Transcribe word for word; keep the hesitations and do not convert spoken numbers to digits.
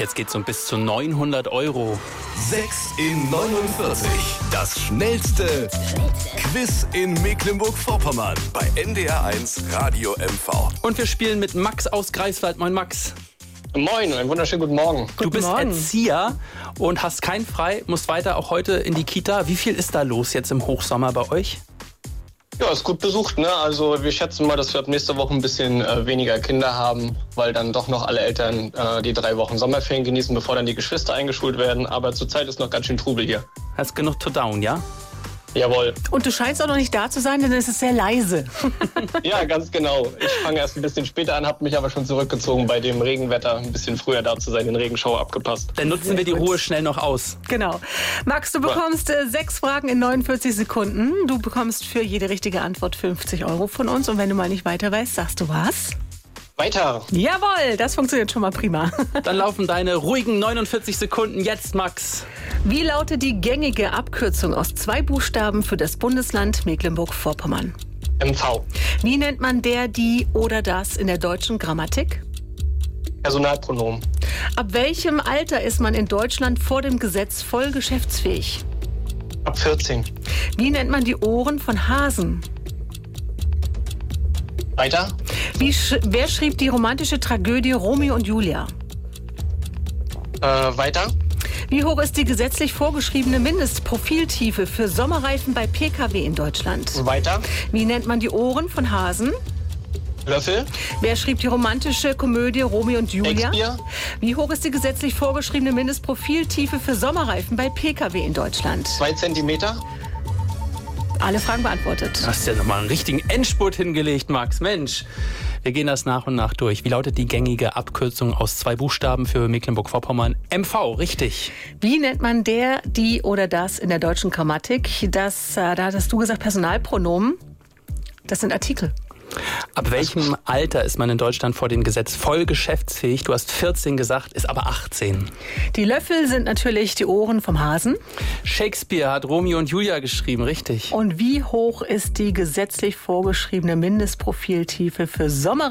Jetzt geht's um bis zu neunhundert Euro. sechs in neunundvierzig. Das schnellste Quiz in Mecklenburg-Vorpommern bei N D R eins Radio M V. Und wir spielen mit Max aus Greifswald. Moin Max. Moin, einen wunderschönen guten Morgen. Du bist Morgen. Erzieher und hast keinen frei, musst weiter auch heute in die Kita. Wie viel ist da los jetzt im Hochsommer bei euch? Ja, ist gut besucht, ne? Also wir schätzen mal, dass wir ab nächster Woche ein bisschen äh, weniger Kinder haben, weil dann doch noch alle Eltern äh, die drei Wochen Sommerferien genießen, bevor dann die Geschwister eingeschult werden. Aber zurzeit ist noch ganz schön Trubel hier. Hast genug to down, ja? Jawohl. Und du scheinst auch noch nicht da zu sein, denn es ist sehr leise. Ja, ganz genau. Ich fange erst ein bisschen später an, habe mich aber schon zurückgezogen bei dem Regenwetter, ein bisschen früher da zu sein, den Regenschauer abgepasst. Dann nutzen Sehr wir die gut. Ruhe schnell noch aus. Genau. Max, du bekommst äh, sechs Fragen in neunundvierzig Sekunden. Du bekommst für jede richtige Antwort fünfzig Euro von uns. Und wenn du mal nicht weiter weißt, sagst du was? Weiter. Jawohl, das funktioniert schon mal prima. Dann laufen deine ruhigen neunundvierzig Sekunden jetzt, Max. Wie lautet die gängige Abkürzung aus zwei Buchstaben für das Bundesland Mecklenburg-Vorpommern? M V. Wie nennt man der, die oder das in der deutschen Grammatik? Personalpronomen. Ab welchem Alter ist man in Deutschland vor dem Gesetz voll geschäftsfähig? Ab vierzehn. Wie nennt man die Ohren von Hasen? Weiter. Wie sch- wer schrieb die romantische Tragödie Romeo und Julia? Äh, weiter. Wie hoch ist die gesetzlich vorgeschriebene Mindestprofiltiefe für Sommerreifen bei P K W in Deutschland? Weiter. Wie nennt man die Ohren von Hasen? Löffel. Wer schrieb die romantische Komödie Romeo und Julia? Shakespeare. Wie hoch ist die gesetzlich vorgeschriebene Mindestprofiltiefe für Sommerreifen bei P K W in Deutschland? Zwei Zentimeter. Alle Fragen beantwortet. Du hast ja nochmal einen richtigen Endspurt hingelegt, Max. Mensch, wir gehen das nach und nach durch. Wie lautet die gängige Abkürzung aus zwei Buchstaben für Mecklenburg-Vorpommern? M V, richtig. Wie nennt man der, die oder das in der deutschen Grammatik? Das, äh, da hattest du gesagt Personalpronomen. Das sind Artikel. Ab welchem Alter ist man in Deutschland vor dem Gesetz voll geschäftsfähig? Du hast vierzehn gesagt, ist aber achtzehn. Die Löffel sind natürlich die Ohren vom Hasen. Shakespeare hat Romeo und Julia geschrieben, richtig. Und wie hoch ist die gesetzlich vorgeschriebene Mindestprofiltiefe für Sommer?